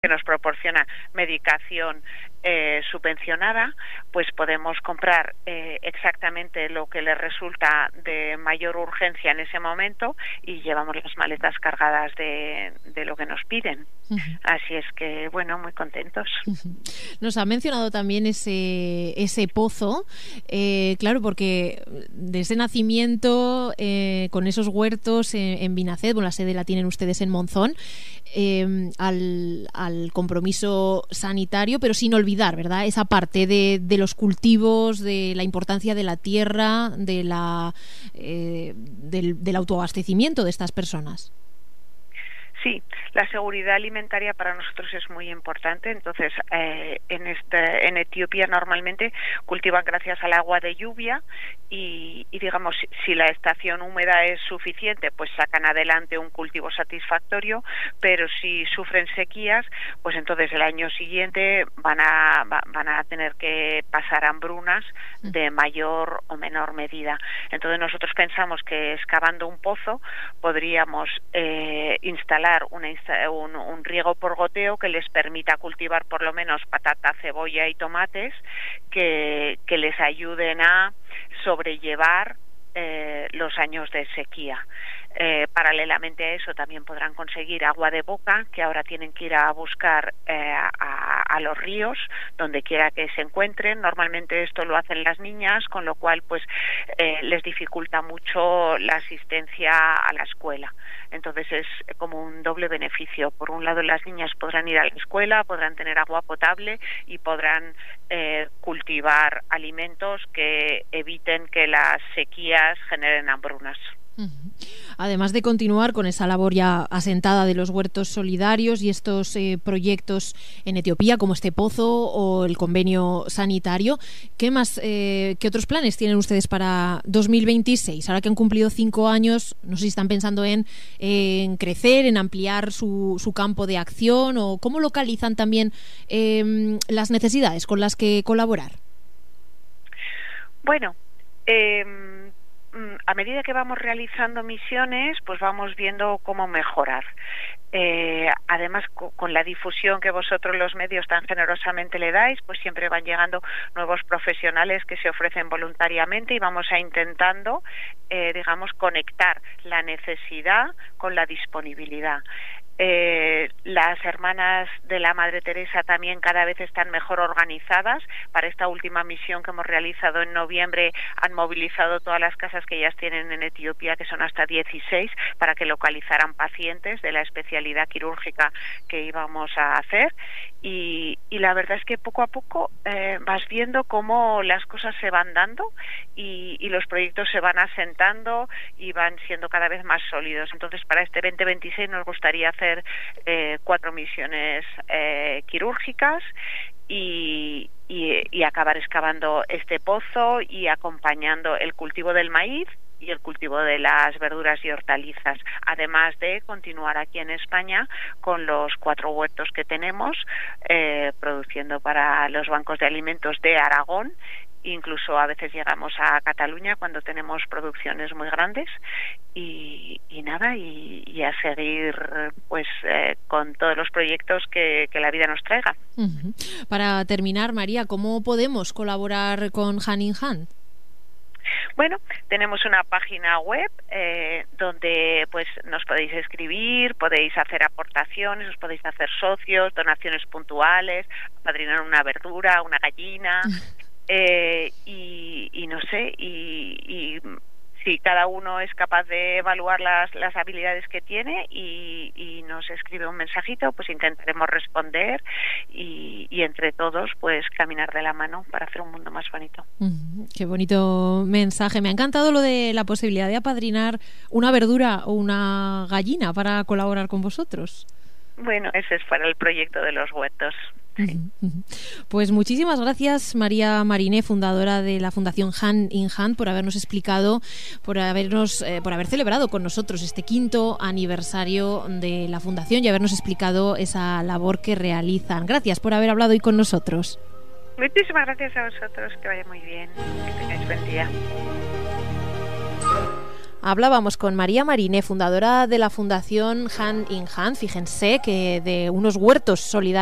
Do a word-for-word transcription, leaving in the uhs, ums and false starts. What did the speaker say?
que nos proporciona medicación eh, subvencionada, pues podemos comprar eh, exactamente lo que les resulta de mayor urgencia en ese momento y llevamos las maletas cargadas de, de lo que nos piden. Uh-huh. Así es que, bueno, muy contentos. Uh-huh. Nos ha mencionado también ese, ese pozo, eh, claro, porque de ese nacimiento, eh, con esos huertos en, en Vinaced, bueno, la sede la tienen ustedes en Monzón, eh, al, al compromiso sanitario, pero sin olvidar, ¿verdad?, esa parte de, de los cultivos, de la importancia de la tierra, de la eh, del, del autoabastecimiento de estas personas. Sí, la seguridad alimentaria para nosotros es muy importante. Entonces, eh, en este, en Etiopía normalmente cultivan gracias al agua de lluvia y, y digamos, si, si la estación húmeda es suficiente, pues sacan adelante un cultivo satisfactorio, pero si sufren sequías, pues entonces el año siguiente van a, va, van a tener que pasar hambrunas de mayor o menor medida. Entonces nosotros pensamos que excavando un pozo podríamos eh, instalar Una, un, un riego por goteo que les permita cultivar por lo menos patata, cebolla y tomates que, que les ayuden a sobrellevar eh, los años de sequía. Eh, paralelamente a eso también podrán conseguir agua de boca, que ahora tienen que ir a buscar eh, a, a los ríos, donde quiera que se encuentren. Normalmente esto lo hacen las niñas, con lo cual pues eh, les dificulta mucho la asistencia a la escuela. Entonces es como un doble beneficio. Por un lado, las niñas podrán ir a la escuela, podrán tener agua potable y podrán eh, cultivar alimentos que eviten que las sequías generen hambrunas. Además de continuar con esa labor ya asentada de los huertos solidarios y estos eh, proyectos en Etiopía, como este pozo o el convenio sanitario, ¿qué más, eh, qué otros planes tienen ustedes para dos mil veintiséis? Ahora que han cumplido cinco años, no sé si están pensando en, eh, en crecer, en ampliar su, su campo de acción, o cómo localizan también eh, las necesidades con las que colaborar. Bueno, eh... a medida que vamos realizando misiones, pues vamos viendo cómo mejorar. Eh, además, co- con la difusión que vosotros los medios tan generosamente le dais, pues siempre van llegando nuevos profesionales que se ofrecen voluntariamente y vamos a intentando, eh, digamos, conectar la necesidad con la disponibilidad. Eh, las hermanas de la Madre Teresa también cada vez están mejor organizadas. Para esta última misión que hemos realizado en noviembre han movilizado todas las casas que ellas tienen en Etiopía, que son hasta dieciséis, para que localizaran pacientes de la especialidad quirúrgica que íbamos a hacer. Y, y la verdad es que poco a poco eh, vas viendo cómo las cosas se van dando y, y los proyectos se van asentando y van siendo cada vez más sólidos. Entonces, para este veinte veintiséis nos gustaría hacer eh, cuatro misiones eh, quirúrgicas y, y, y acabar excavando este pozo y acompañando el cultivo del maíz y el cultivo de las verduras y hortalizas, además de continuar aquí en España con los cuatro huertos que tenemos, eh, produciendo para los bancos de alimentos de Aragón. Incluso a veces llegamos a Cataluña cuando tenemos producciones muy grandes y, y nada, y, y a seguir pues eh, con todos los proyectos que, que la vida nos traiga. Uh-huh. Para terminar, María, ¿cómo podemos colaborar con Hand in Hand? Bueno, tenemos una página web eh, donde pues nos podéis escribir, podéis hacer aportaciones, os podéis hacer socios, donaciones puntuales, apadrinar una verdura, una gallina. Eh, y, y no sé, y, y si cada uno es capaz de evaluar las, las habilidades que tiene y, y nos escribe un mensajito, pues intentaremos responder y, y entre todos pues caminar de la mano para hacer un mundo más bonito. Mm, qué bonito mensaje. Me ha encantado lo de la posibilidad de apadrinar una verdura o una gallina para colaborar con vosotros. Bueno, ese es para el proyecto de los huertos. Sí. Pues muchísimas gracias, María Mariné, fundadora de la Fundación Hand in Hand, por habernos explicado, por habernos, eh, por haber celebrado con nosotros este quinto aniversario de la Fundación y habernos explicado esa labor que realizan. Gracias por haber hablado hoy con nosotros. Muchísimas gracias a vosotros, que vaya muy bien, que tengáis buen día. Hablábamos con María Mariné, fundadora de la Fundación Hand in Hand, fíjense que de unos huertos solidarios